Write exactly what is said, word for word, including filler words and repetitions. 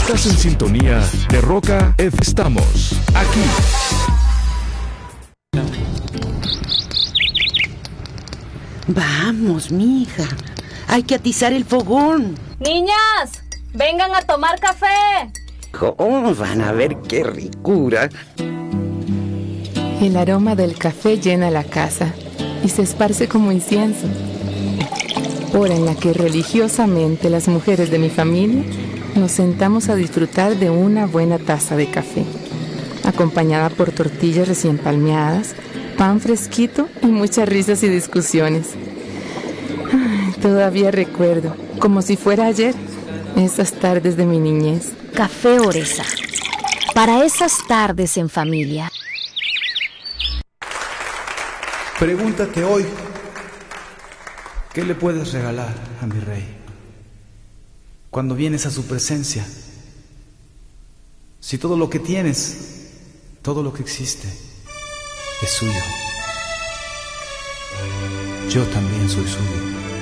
Estás en sintonía de Roca F. Estamos aquí. Vamos, mija. Hay que atizar el fogón. Niñas, vengan a tomar café. Oh, van a ver qué ricura. El aroma del café llena la casa y se esparce como incienso. Hora en la que religiosamente las mujeres de mi familia nos sentamos a disfrutar de una buena taza de café, acompañada por tortillas recién palmeadas, pan fresquito y muchas risas y discusiones. Ay, todavía recuerdo, como si fuera ayer, esas tardes de mi niñez. Café Oresa, para esas tardes en familia. Pregúntate hoy, ¿qué le puedes regalar a mi rey cuando vienes a su presencia? Si todo lo que tienes, todo lo que existe, es suyo. Yo también soy suyo.